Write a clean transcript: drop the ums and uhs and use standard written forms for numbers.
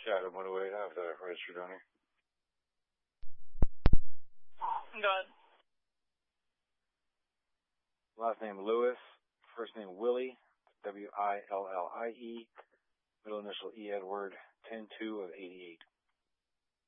Adam, what do I have that registered on here? Go ahead. Last name Lewis, first name Willie, Willie, middle initial E. Edward, 10-2 of 88.